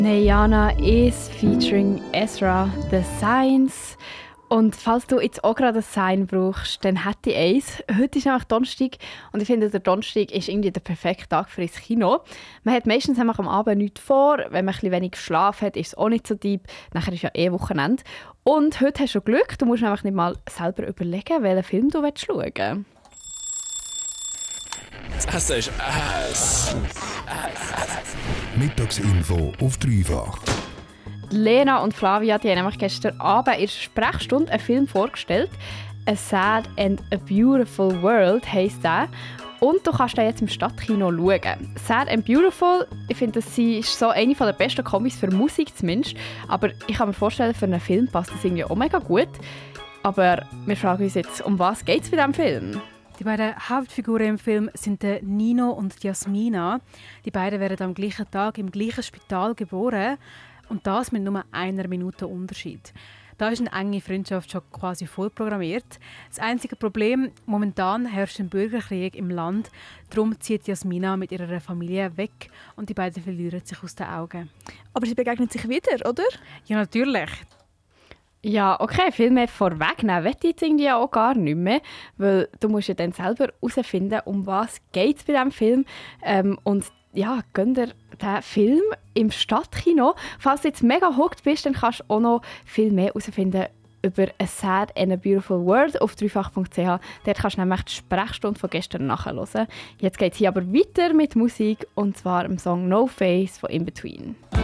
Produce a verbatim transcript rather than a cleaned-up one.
Neyana is featuring Ezra The Signs. Und falls du jetzt auch gerade ein Sign brauchst, dann hätte ich eins. Heute ist nämlich Donnerstag und ich finde, der Donnerstag ist irgendwie der perfekte Tag für ins Kino. Man hat meistens am Abend nichts vor. Wenn man ein bisschen wenig geschlafen hat, ist es auch nicht so deep. Nachher ist ja eh Wochenende. Und heute hast du Glück, du musst einfach nicht mal selber überlegen, welchen Film du schauen willst. Das ist Ass. Mittagsinfo auf dreifach. Lena und Flavia die haben nämlich gestern Abend in der Sprechstunde einen Film vorgestellt. «A Sad and a Beautiful World» heisst der. Und du kannst den jetzt im Stadtkino schauen. «Sad and Beautiful», ich finde, das ist so eine der besten Comics für Musik zumindest. Aber ich kann mir vorstellen, für einen Film passt das irgendwie auch mega gut. Aber wir fragen uns jetzt, um was geht es bei diesem Film? Die beiden Hauptfiguren im Film sind der Nino und die Jasmina. Die beiden werden am gleichen Tag im gleichen Spital geboren. Und das mit nur einer Minute Unterschied. Da ist eine enge Freundschaft schon quasi vollprogrammiert. Das einzige Problem, momentan herrscht ein Bürgerkrieg im Land. Darum zieht Jasmina mit ihrer Familie weg und die beiden verlieren sich aus den Augen. Aber sie begegnen sich wieder, oder? Ja, natürlich. Ja, okay, viel mehr vorwegnehmen will ich jetzt irgendwie auch gar nicht mehr, weil du musst ja dann selber herausfinden, um was geht es bei diesem Film. Ähm, und ja, gönn dir den Film im Stadtkino. Falls du jetzt mega hooked bist, dann kannst du auch noch viel mehr herausfinden über «A Sad and a Beautiful World» auf dreifach punkt c h. Dort kannst du nämlich die Sprechstunde von gestern nachhören. Jetzt geht es hier aber weiter mit Musik, und zwar im Song «No Face» von In Between.